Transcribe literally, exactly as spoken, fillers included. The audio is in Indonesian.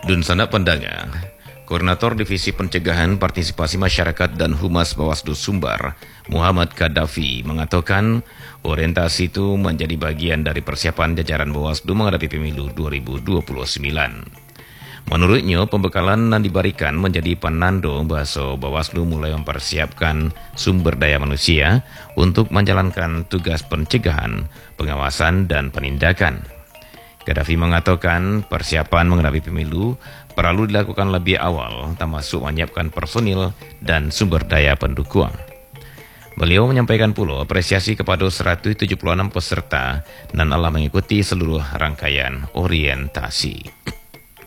Dunsana Pandanga, Koordinator Divisi Pencegahan Partisipasi Masyarakat dan Humas Bawaslu Sumbar, Muhammad Kadafi, mengatakan orientasi itu menjadi bagian dari persiapan jajaran Bawaslu menghadapi pemilu dua ribu dua puluh sembilan. Menurutnya, pembekalan yang diberikan menjadi penando bahwa Bawaslu mulai mempersiapkan sumber daya manusia untuk menjalankan tugas pencegahan, pengawasan, dan penindakan. Gaddafi mengatakan persiapan menghadapi pemilu perlu dilakukan lebih awal, termasuk menyiapkan personil dan sumber daya pendukung. Beliau menyampaikan pula apresiasi kepada seratus tujuh puluh enam peserta dan telah mengikuti seluruh rangkaian orientasi.